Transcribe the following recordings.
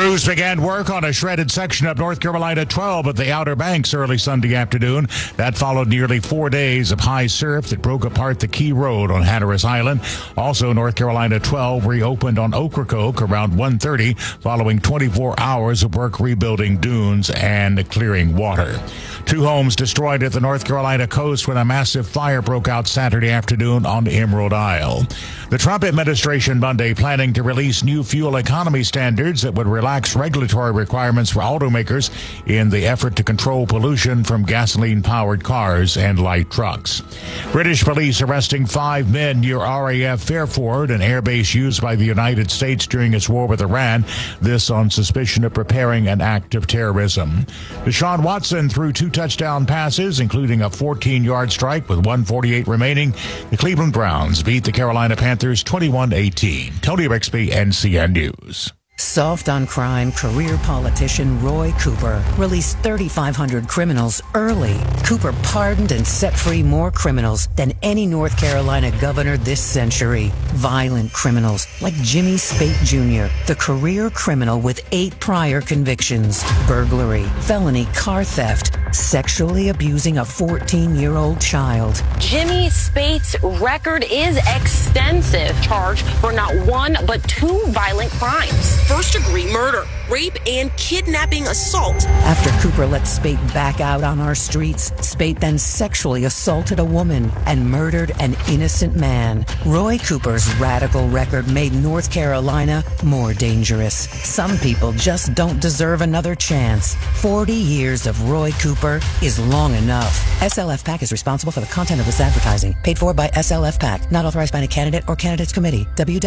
Crews began work on a shredded section of North Carolina 12 at the Outer Banks early Sunday afternoon. That followed nearly 4 days of high surf that broke apart the Key Road on Hatteras Island. Also, North Carolina 12 reopened on Ocracoke around 1:30 following 24 hours of work rebuilding dunes and clearing water. 2 homes destroyed at the North Carolina coast when a massive fire broke out Saturday afternoon on Emerald Isle. The Trump administration Monday planning to release new fuel economy standards that would relax regulatory requirements for automakers in the effort to control pollution from gasoline-powered cars and light trucks. British police arresting 5 men near RAF Fairford, an airbase used by the United States during its war with Iran, this on suspicion of preparing an act of terrorism. Deshaun Watson threw 2 touchdown passes, including a 14-yard strike with 1:48 remaining. The Cleveland Browns beat the Carolina Panthers 21-18. Tony Rixby, NCN News. Soft on crime career politician Roy Cooper released 3,500 criminals early. Cooper pardoned and set free more criminals than any North Carolina governor this century. Violent criminals like Jimmy Spate Jr., the career criminal with 8 prior convictions: burglary, felony car theft, sexually abusing a 14-year-old child. Jimmy Spate's record is extensive, charged for not 1 but 2 violent crimes: first-degree murder, rape, and kidnapping assault. After Cooper let Spate back out on our streets, Spate then sexually assaulted a woman and murdered an innocent man. Roy Cooper's radical record made North Carolina more dangerous. Some people just don't deserve another chance. 40 years of Roy Cooper is long enough. SLF PAC is responsible for the content of this advertising. Paid for by SLF PAC. Not authorized by any candidate or candidates committee.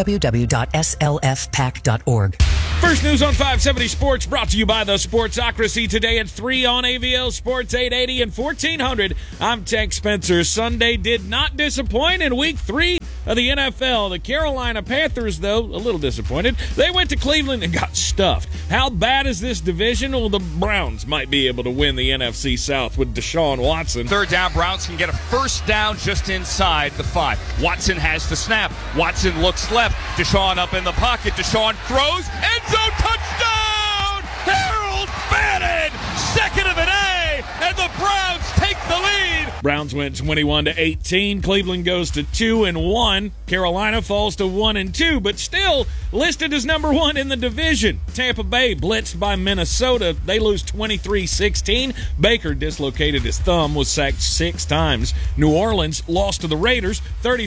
www.slfpac.org. First news on 570 Sports, brought to you by the Sportsocracy, today at 3 on AVL Sports 880 and 1400. I'm Tank Spencer. Sunday did not disappoint in Week 3 of the NFL. The Carolina Panthers, though, a little disappointed. They went to Cleveland and got stuffed. How bad is this division? Well, the Browns might be able to win the NFC South with Deshaun Watson. Third down, Browns can get a first down just inside the 5. Watson has the snap. Watson looks left. Deshaun up in the pocket. Deshaun throws. End zone touchdown! Harold Bannon, second of an A, and the Browns take the lead. Browns went 21-18. Cleveland goes to 2-1. Carolina falls to 1-2, but still listed as number 1 in the division. Tampa Bay blitzed by Minnesota. They lose 23-16. Baker dislocated his thumb, was sacked 6 times. New Orleans lost to the Raiders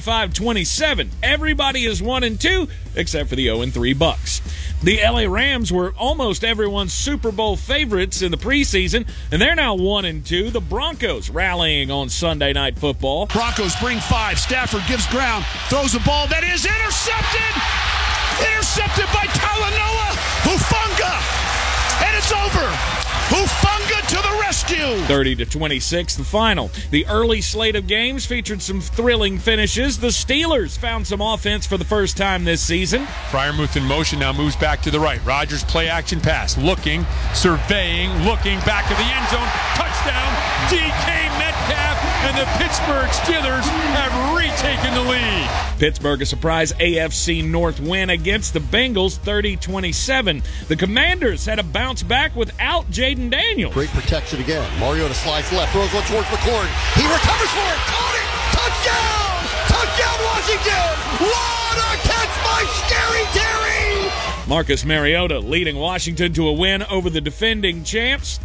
35-27. Everybody is 1-2 except for the 0-3 Bucks. The LA Rams were almost everyone's Super Bowl favorites in the preseason, and they're now 1-2. The Broncos rallying on Sunday Night Football. Broncos bring 5. Stafford gives ground, throws a ball that is intercepted! Intercepted by Talanoa Hufanga! And it's over! Hufanga to the rescue! 30-26, the final. The early slate of games featured some thrilling finishes. The Steelers found some offense for the first time this season. Freiermuth in motion, now moves back to the right. Rodgers play action pass. Looking, surveying, looking back to the end zone. Touchdown, DK Metcalf, and the Pittsburgh Steelers have retaken the lead. Pittsburgh a surprise AFC North win against the Bengals 30-27. The Commanders had a bounce back without Jaden Daniels. Great protection again. Mariota slides left, throws one towards McLaurin. He recovers for it. Caught it. Touchdown! Touchdown, Washington! What a catch by Scary Terry! Marcus Mariota leading Washington to a win over the defending champs,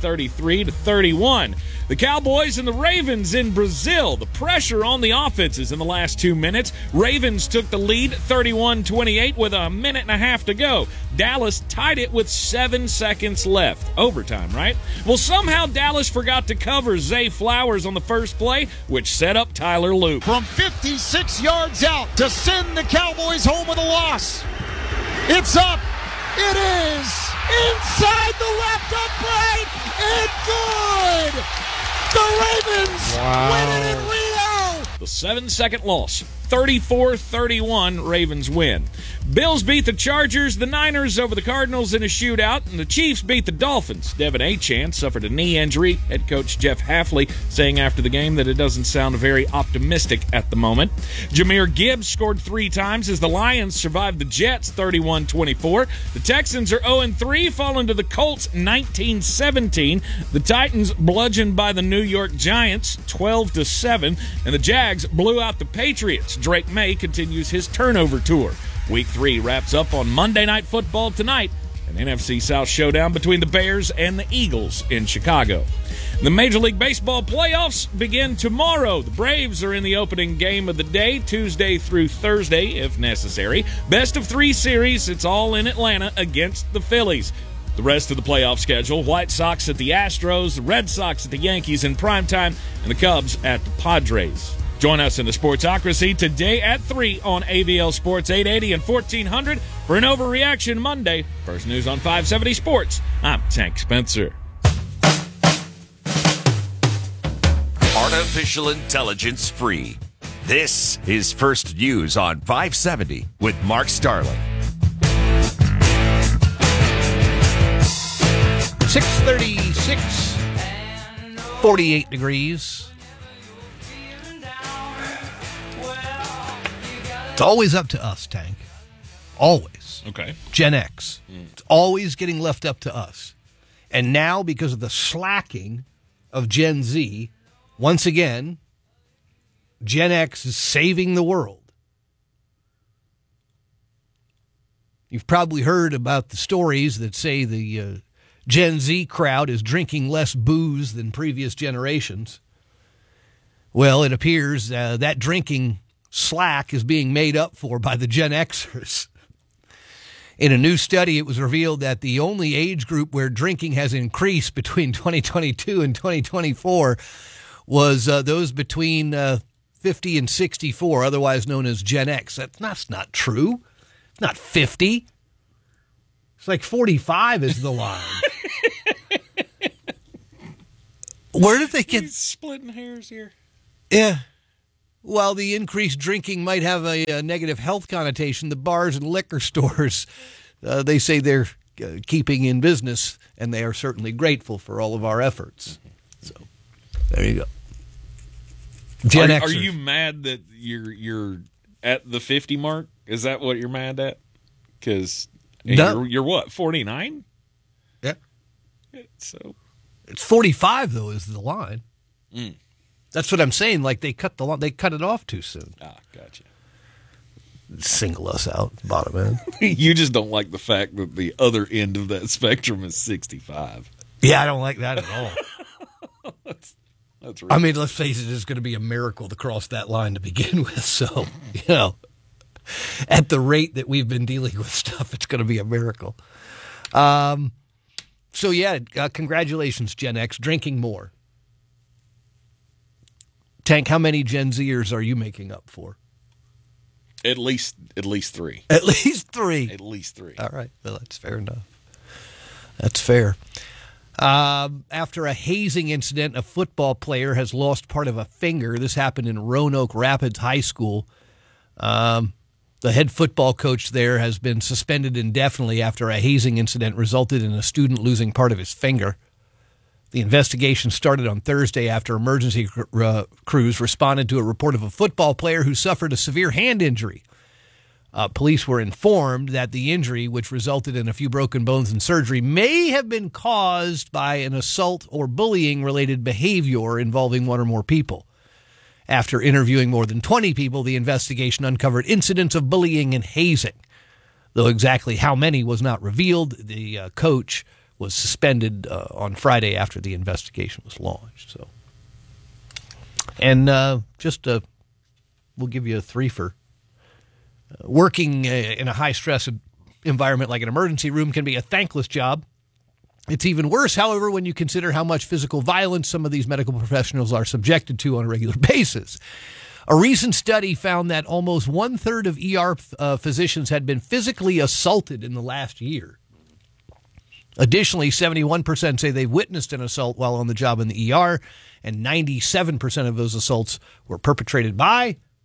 33-31. The Cowboys and the Ravens in Brazil. The pressure on the offenses in the last 2 minutes. Ravens took the lead 31-28 with a minute and a half to go. Dallas tied it with 7 seconds left. Overtime, right? Well, somehow Dallas forgot to cover Zay Flowers on the first play, which set up Tyler Loop. From 56 yards out to send the Cowboys home with a loss. It's up. It is inside the left upright and good. The Ravens win it in Rio. The 7-second loss. 34-31, Ravens win. Bills beat the Chargers, the Niners over the Cardinals in a shootout, and the Chiefs beat the Dolphins. Devin Achane suffered a knee injury. Head coach Jeff Hafley saying after the game that it doesn't sound very optimistic at the moment. Jahmyr Gibbs scored 3 times as the Lions survived the Jets 31-24. The Texans are 0-3, falling to the Colts 19-17. The Titans bludgeoned by the New York Giants 12-7, and the Jags blew out the Patriots. Drake May continues his turnover tour. Week 3 wraps up on Monday Night Football tonight, an NFC South showdown between the Bears and the Eagles in Chicago. The Major League Baseball playoffs begin tomorrow. The Braves are in the opening game of the day, Tuesday through Thursday, if necessary. Best of 3 series, it's all in Atlanta against the Phillies. The rest of the playoff schedule, White Sox at the Astros, the Red Sox at the Yankees in primetime, and the Cubs at the Padres. Join us in the Sportsocracy today at 3 on AVL Sports 880 and 1400 for an Overreaction Monday. First news on 570 Sports. I'm Tank Spencer. Artificial intelligence free. This is First News on 570 with Mark Starling. 6:36, 48 degrees. It's always up to us, Tank. Always. Okay. Gen X. It's always getting left up to us. And now, because of the slacking of Gen Z, once again, Gen X is saving the world. You've probably heard about the stories that say the Gen Z crowd is drinking less booze than previous generations. Well, it appears that drinking slack is being made up for by the Gen Xers. In a new study, it was revealed that the only age group where drinking has increased between 2022 and 2024 was those between 50 and 64, otherwise known as Gen X. That's not true. It's not 50. It's like 45 is the line. Where did they get... He's splitting hairs here. Yeah. While the increased drinking might have a negative health connotation, the bars and liquor stores, they say they're keeping in business, and they are certainly grateful for all of our efforts. So, there you go. Gen Xers. Are you mad that you're at the 50 mark? Is that what you're mad at? Because you're what, 49? Yeah. So it's 45 though is the line. That's what I'm saying. Like they cut it off too soon. Ah, gotcha. Single us out, bottom end. You just don't like the fact that the other end of that spectrum is 65. Yeah, I don't like that at all. That's I mean, let's face it, it's going to be a miracle to cross that line to begin with. So, at the rate that we've been dealing with stuff, it's going to be a miracle. Congratulations, Gen X, drinking more. Tank, how many Gen Zers are you making up for? At least 3. At least 3. At least 3. All right. Well, that's fair enough. That's fair. After a hazing incident, a football player has lost part of a finger. This happened in Roanoke Rapids High School. The head football coach there has been suspended indefinitely after a hazing incident resulted in a student losing part of his finger. The investigation started on Thursday after emergency crews responded to a report of a football player who suffered a severe hand injury. Police were informed that the injury, which resulted in a few broken bones and surgery, may have been caused by an assault or bullying-related behavior involving one or more people. After interviewing more than 20 people, the investigation uncovered incidents of bullying and hazing. Though exactly how many was not revealed, the coach was suspended on Friday after the investigation was launched. So, and we'll give you a 3 for working in a high-stress environment like an emergency room can be a thankless job. It's even worse, however, when you consider how much physical violence some of these medical professionals are subjected to on a regular basis. A recent study found that almost 1/3 of ER physicians had been physically assaulted in the last year. Additionally, 71% say they've witnessed an assault while on the job in the ER, and 97% of those assaults were perpetrated by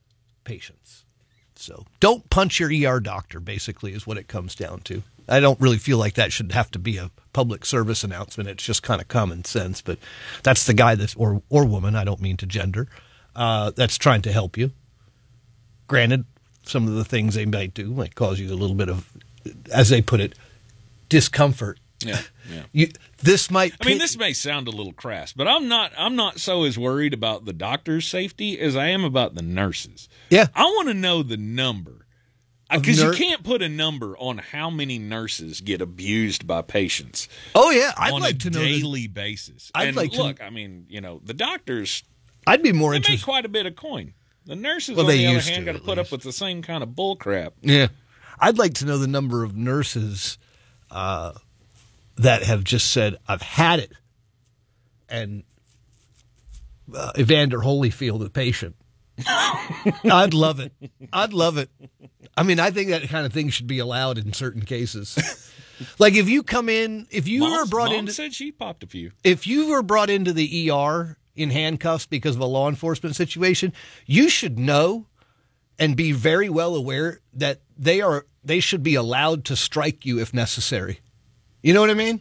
patients. So don't punch your ER doctor, basically, is what it comes down to. I don't really feel like that should have to be a public service announcement. It's just kind of common sense. But that's the guy or woman, I don't mean to gender, that's trying to help you. Granted, some of the things they might do might cause you a little bit of, as they put it, discomfort. Yeah. This may sound a little crass, but I'm not so as worried about the doctor's safety as I am about the nurses. Yeah. I want to know the number. Because you can't put a number on how many nurses get abused by patients. Oh, yeah. I'd like to know. On a daily basis. The doctors, I'd be more they interested. make quite a bit of coin. The nurses, on the other hand, got to put up with the same kind of bull crap. Yeah. I'd like to know the number of nurses that have just said, I've had it. And Evander Holyfield, the patient. I'd love it. I mean, I think that kind of thing should be allowed in certain cases. Like if you come in, if you were brought in, said she popped a few. If you were brought into the ER in handcuffs because of a law enforcement situation, you should know and be very well aware that they should be allowed to strike you if necessary. You know what I mean?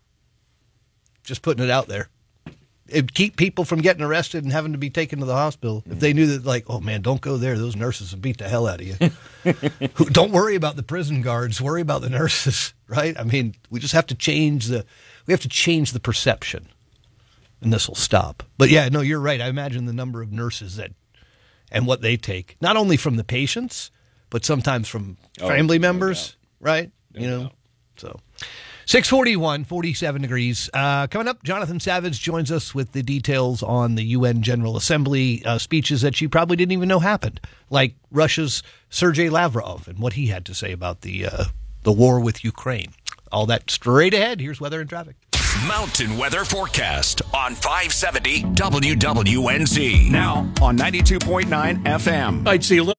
Just putting it out there. It'd keep people from getting arrested and having to be taken to the hospital. If they knew that, like, oh, man, don't go there. Those nurses will beat the hell out of you. Don't worry about the prison guards. Worry about the nurses, right? I mean, we just have to change the perception, and this will stop. But, yeah, no, you're right. I imagine the number of nurses and what they take, not only from the patients, but sometimes from family members, right? So 641, 47 degrees. Coming up, Jonathan Savage joins us with the details on the UN General Assembly speeches that you probably didn't even know happened, like Russia's Sergei Lavrov and what he had to say about the war with Ukraine. All that straight ahead. Here's weather and traffic. Mountain weather forecast on 570 WWNZ. Now on 92.9 FM. I'd see a little.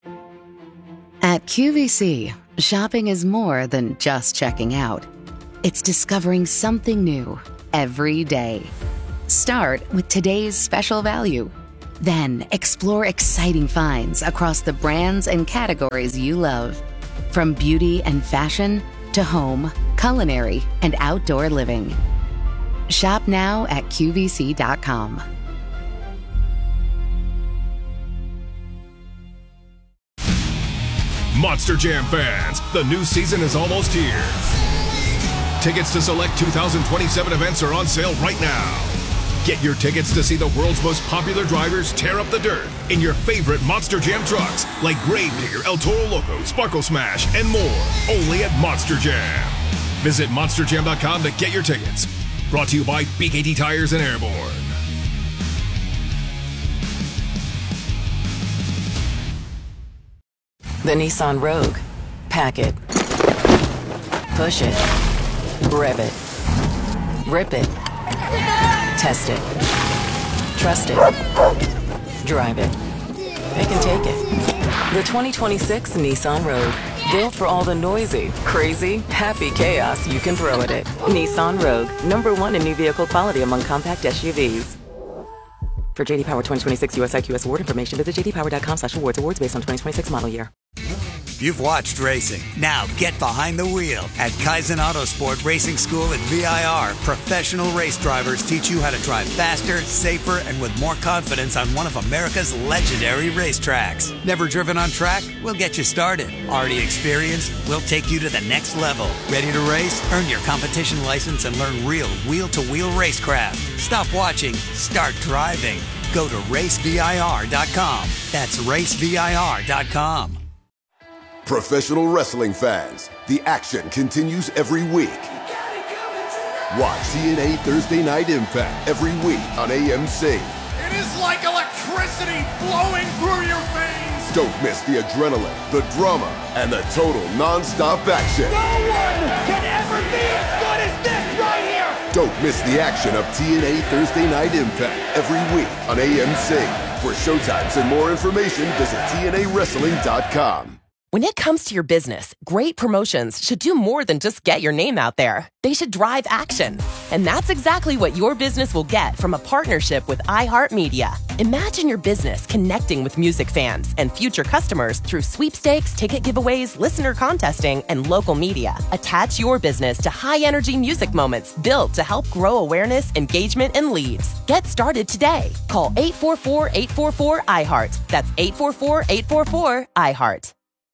At QVC, shopping is more than just checking out. It's discovering something new every day. Start with today's special value. Then explore exciting finds across the brands and categories you love. From beauty and fashion to home, culinary, and outdoor living. Shop now at QVC.com. Monster Jam fans, the new season is almost here. Tickets to select 2027 events are on sale right now. Get your tickets to see the world's most popular drivers tear up the dirt in your favorite Monster Jam trucks like Gravedigger, El Toro Loco, Sparkle Smash, and more. Only at Monster Jam. Visit monsterjam.com to get your tickets. Brought to you by BKT Tires and Airborne. The Nissan Rogue. Pack it. Push it. Rev it. Rip it. Test it. Trust it. Drive it. It can take it. The 2026 Nissan Rogue. Built for all the noisy, crazy, happy chaos you can throw at it. Nissan Rogue. #1 in new vehicle quality among compact SUVs. For JD Power 2026 US IQS award information, visit jdpower.com/awards. Awards based on 2026 model year. You've watched racing. Now get behind the wheel. At Kaizen Autosport Racing School at VIR, professional race drivers teach you how to drive faster, safer, and with more confidence on one of America's legendary racetracks. Never driven on track? We'll get you started. Already experienced? We'll take you to the next level. Ready to race? Earn your competition license and learn real wheel-to-wheel racecraft. Stop watching. Start driving. Go to racevir.com. That's racevir.com. Professional wrestling fans, the action continues every week. Watch TNA Thursday Night Impact every week on AMC. It is like electricity flowing through your veins. Don't miss the adrenaline, the drama, and the total non-stop action. No one can ever be as good as this right here. Don't miss the action of TNA Thursday Night Impact every week on AMC. For showtimes and more information, visit TNAWrestling.com. When it comes to your business, great promotions should do more than just get your name out there. They should drive action. And that's exactly what your business will get from a partnership with iHeartMedia. Imagine your business connecting with music fans and future customers through sweepstakes, ticket giveaways, listener contesting, and local media. Attach your business to high-energy music moments built to help grow awareness, engagement, and leads. Get started today. Call 844-844-iHeart. That's 844-844-iHeart.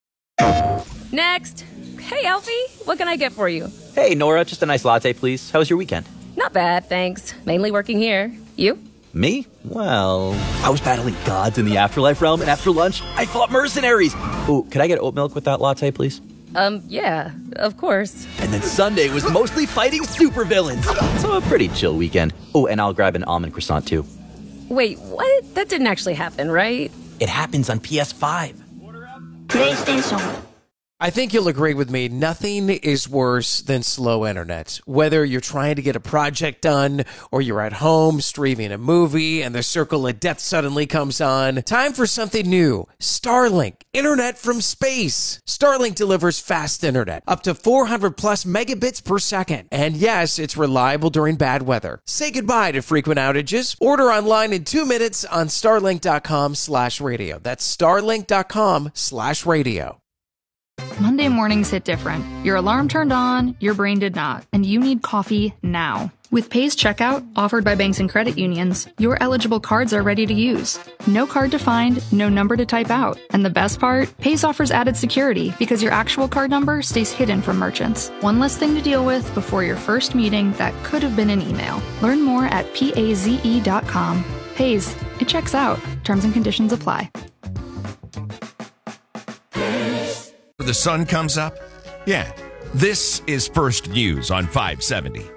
Next. Hey, Alfie, what can I get for you? Hey, Nora, just a nice latte, please. How was your weekend? Not bad, thanks. Mainly working here. You? Me? Well, I was battling gods in the afterlife realm, and after lunch, I fought mercenaries. Ooh, could I get oat milk with that latte, please? Yeah, of course. And then Sunday was mostly fighting supervillains. So a pretty chill weekend. Oh, and I'll grab an almond croissant, too. Wait, what? That didn't actually happen, right? It happens on PS5. PlayStation. I think you'll agree with me, nothing is worse than slow internet. Whether you're trying to get a project done or you're at home streaming a movie and the circle of death suddenly comes on, time for something new. Starlink, internet from space. Starlink delivers fast internet, up to 400 plus megabits per second. And yes, it's reliable during bad weather. Say goodbye to frequent outages. Order online in 2 minutes on starlink.com/radio. That's starlink.com/radio. Monday mornings hit different. Your alarm turned on, your brain did not, and you need coffee now. With Pays Checkout, offered by banks and credit unions, your eligible cards are ready to use. No card to find, no number to type out. And the best part? Pays offers added security because your actual card number stays hidden from merchants. One less thing to deal with before your first meeting that could have been an email. Learn more at PAZE.com. Pays. It checks out. Terms and conditions apply. The sun comes up? Yeah. This is First News on 570.